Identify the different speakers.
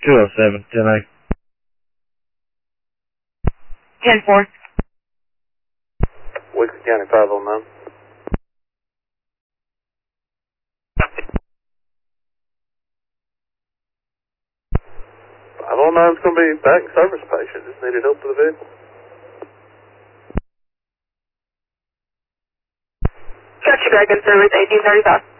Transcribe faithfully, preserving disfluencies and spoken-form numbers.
Speaker 1: two oh seven, ten eight.
Speaker 2: ten four.
Speaker 3: Wicks County five oh nine. five oh nine's going to be back service patient. Just needed help with the vehicle.
Speaker 2: Got you back in service, eighteen thirty-five.